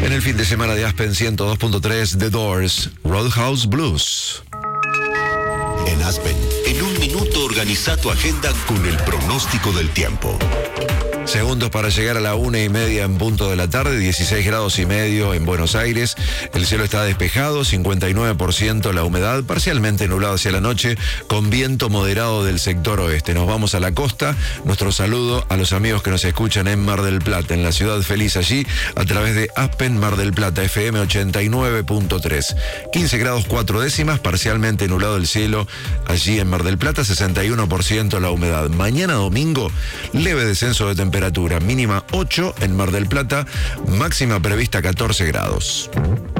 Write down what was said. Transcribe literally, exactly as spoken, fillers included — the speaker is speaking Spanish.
En el fin de semana de Aspen ciento dos punto tres, The Doors, Roadhouse Blues. En Aspen, en un minuto organiza tu agenda con el pronóstico del tiempo. Segundos para llegar a la una y media en punto de la tarde, dieciséis grados y medio en Buenos Aires. El cielo está despejado, cincuenta y nueve por ciento la humedad, parcialmente nublado hacia la noche, con viento moderado del sector oeste. Nos vamos a la costa. Nuestro saludo a los amigos que nos escuchan en Mar del Plata, en la ciudad feliz allí, a través de Aspen Mar del Plata, F M ochenta y nueve punto tres. quince grados cuatro décimas, parcialmente nublado el cielo allí en Mar del Plata, sesenta y uno por ciento la humedad. Mañana domingo, leve descenso de temperatura. Temperatura mínima ocho en Mar del Plata, máxima prevista catorce grados.